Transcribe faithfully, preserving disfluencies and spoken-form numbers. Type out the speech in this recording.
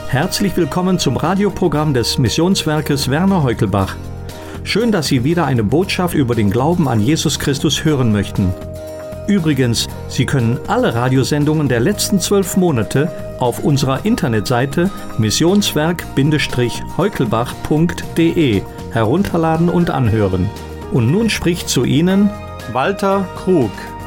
Herzlich willkommen zum Radioprogramm des Missionswerkes Werner Heukelbach. Schön, dass Sie wieder eine Botschaft über den Glauben an Jesus Christus hören möchten. Übrigens, Sie können alle Radiosendungen der letzten zwölf Monate auf unserer Internetseite missionswerk Heukelbach punkt de herunterladen und anhören. Und nun spricht zu Ihnen Walter Krug.